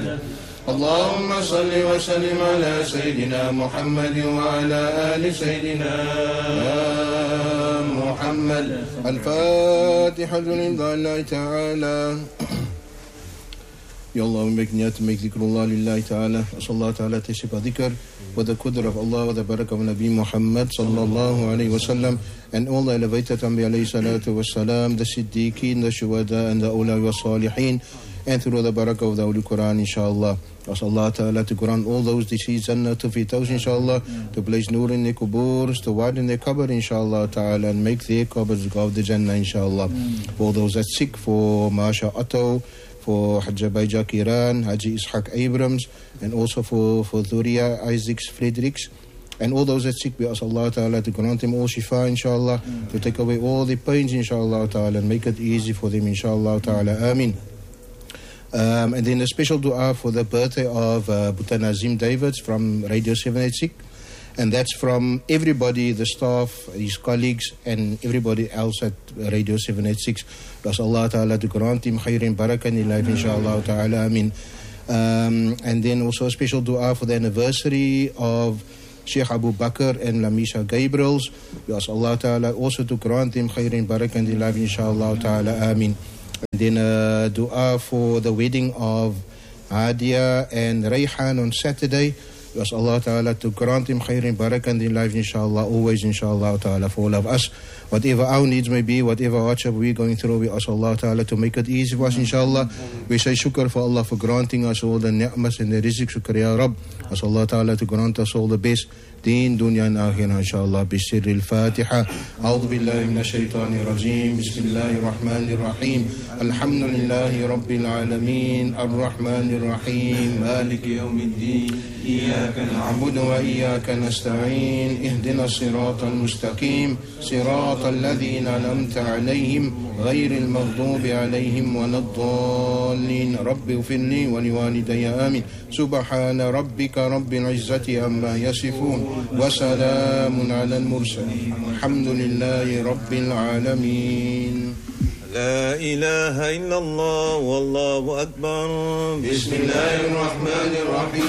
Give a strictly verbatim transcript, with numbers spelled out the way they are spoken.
اللهم صل وسلم على سيدنا محمد وعلى آل سيدنا محمد. الفاتحة لله تعالى. Ya Allah, we make niyat to make dhikrullah lillahi ta'ala. Sallallahu ta'ala tasib dhikr with the qudr of Allah, with the barakah of Nabi Muhammad sallallahu alayhi wa sallam, and all the elevated Anbiya alayhi salatu wa salam, the Siddiqeen, the Shuhada, and the Awliya wa Salihin, and through the barakah of the Holy Quran, inshallah. Ask Allah ta'ala to grant all those deceased and to Firdaus, inshallah, to place nur in their kuburs, to widen their qabr, inshallah ta'ala, and make their qabrs of the Jannah, inshallah. For those that sick, for Masha Atto, for Hajja Baija Kiran, Haji Ishaq Abrams, and also for, for Thuria Isaacs Fredericks, and all those that sick, we ask Allah ta'ala to grant them all shifa, inshallah, mm. to take away all the pains, inshallah ta'ala, and make it easy for them, inshallah ta'ala. Ameen. Um, and then a special dua for the birthday of uh, Bhutan Nazim Davids from Radio seven eighty-six. And that's from everybody, the staff, his colleagues, and everybody else at Radio seven eighty-six. Ask Allah Ta'ala to grant him khairin barakah in life, inshallah Ta'ala. Ameen. Um, and then also a special dua for the anniversary of Sheikh Abu Bakr and Lamisha Gabriels. We ask Allah Ta'ala also to grant him khairin barakah in life, inshallah Ta'ala. Ameen. And then a dua for the wedding of Adia and Rayhan on Saturday. We ask Allah Ta'ala to grant him khairin barakah in life, inshallah, always, inshallah Ta'ala, for all of us. Whatever our needs may be, whatever hardship we're going through, we ask Allah Ta'ala to make it easy for us, inshallah. We say shukr for Allah for granting us all the ni'mas and the rizq, shukr ya Rabb. Ask Allah Ta'ala to grant us all the best. دين دنيا آخرة إن شاء الله بسر الفاتحة. أعوذ بالله من الشيطان الرجيم. بسم الله الرحمن الرحيم. الحمد لله رب العالمين الرحمن الرحيم مالك يوم الدين إياك نعبد وإياك نستعين اهدنا الصراط المستقيم صراط الذين أنعمت عليهم غير المغضوب عليهم ولا الضالين. رب اغفر لي ولوالدي آمين. سبحان ربك رب العزة عما يصفون وسلام على المرسلين الحمد لله رب العالمين. لا إله إلا الله والله أكبر. بسم الله الرحمن الرحيم.